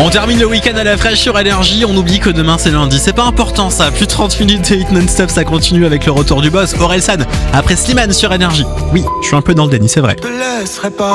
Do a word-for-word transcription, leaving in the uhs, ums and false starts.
On termine le week-end à la fraîche sur Énergie, on oublie que demain c'est lundi, c'est pas important ça, plus de trente minutes de hit non-stop, ça continue avec le retour du boss, Orelsan, après Slimane sur Énergie. Oui, je suis un peu dans le déni, c'est vrai.